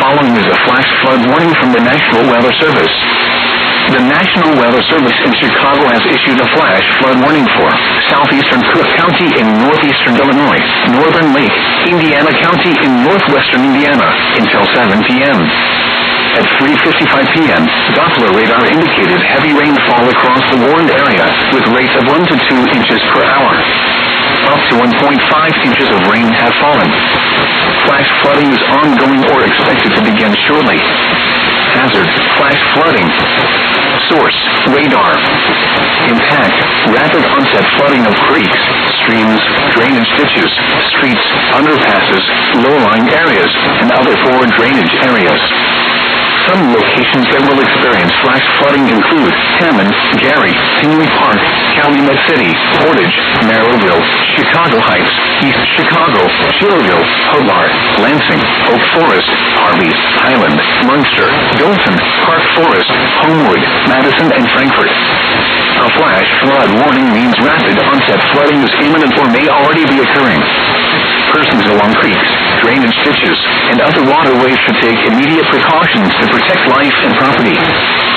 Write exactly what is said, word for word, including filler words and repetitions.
following is a flash flood warning from the National Weather Service. The National Weather Service in Chicago has issued a flash flood warning for southeastern Cook County in northeastern Illinois, northern Lake, Indiana County in northwestern Indiana until seven p.m. At three fifty-five p.m., Doppler radar indicated heavy rainfall across the warned area with rates of one to two inches per hour. Up to one point five inches of rain have fallen. Flash flooding is ongoing or expected to begin shortly. Hazard: flash flooding. Source: radar. Impact: rapid onset flooding of creeks, streams, drainage ditches, streets, underpasses, low-lying areas, and other poor drainage areas. Some locations that will experience flash flooding include Hammond, Gary, Tinley Park, Calumet City, Portage, Merrillville, Chicago Heights, East Chicago, Schillerville, Hobart, Lansing, Oak Forest, Harvey, Highland, Munster, Dolphin, Park Forest, Homewood, Madison, and Frankfort. A flash flood warning means rapid onset flooding is imminent or may already be occurring. Persons along creeks, drainage ditches, and other waterways should take immediate precautions to protect life and property.